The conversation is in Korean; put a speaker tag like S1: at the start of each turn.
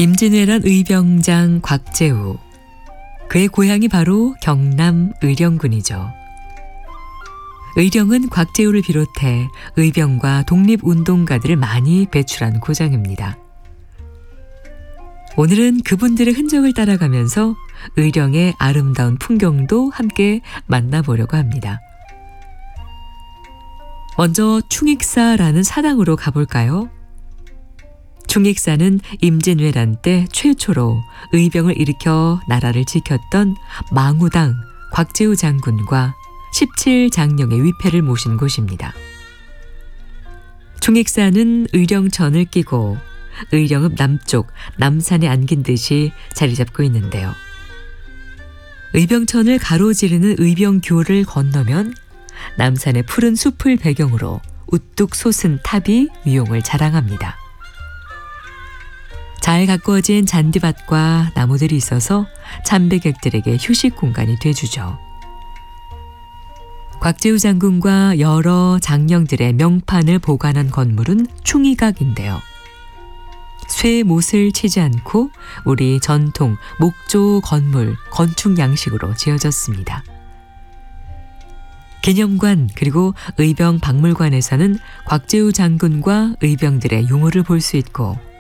S1: 임진왜란 의병장 곽재우. 그의 고향이 바로 경남 의령군이죠. 의령은 곽재우를 비롯해 의병과 독립운동가들을 많이 배출한 고장입니다. 오늘은 그분들의 흔적을 따라가면서 의령의 아름다운 풍경도 함께 만나보려고 합니다. 먼저 충익사라는 사당으로 가볼까요? 충익사는 임진왜란 때 최초로 의병을 일으켜 나라를 지켰던 망우당 곽재우 장군과 17장령의 위패를 모신 곳입니다. 충익사는 의령천을 끼고 의령읍 남쪽 남산에 안긴 듯이 자리 잡고 있는데요. 의병천을 가로지르는 의병교를 건너면 남산의 푸른 숲을 배경으로 우뚝 솟은 탑이 위용을 자랑합니다. 잘 가꾸어진 잔디밭과 나무들이 있어서 참배객들에게 휴식 공간이 돼주죠. 곽재우 장군과 여러 장령들의 명판을 보관한 건물은 충의각인데요. 쇠 못을 치지 않고 우리 전통 목조 건물 건축 양식으로 지어졌습니다. 기념관 그리고 의병 박물관에서는 곽재우 장군과 의병들의 유물을 볼 수 있고